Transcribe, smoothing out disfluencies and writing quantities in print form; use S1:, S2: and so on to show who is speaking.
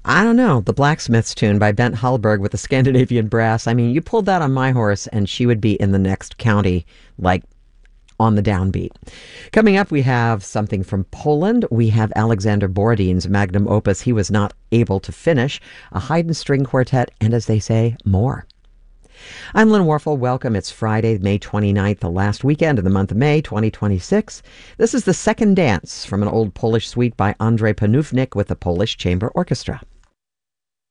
S1: I don't know, the Blacksmith's tune by Bent Hallberg with the Scandinavian Brass. I mean, you pulled that on my horse and she would be in the next county, like on the downbeat. Coming up, we have something from Poland. We have Alexander Borodin's magnum opus, He Was Not Able to Finish, a Haydn string quartet, and as they say, more. I'm Lynn Warfel. Welcome. It's Friday, May 29th, the last weekend of the month of May 2026. This is The Second Dance from an old Polish suite by Andrzej Panównik with the Polish Chamber Orchestra.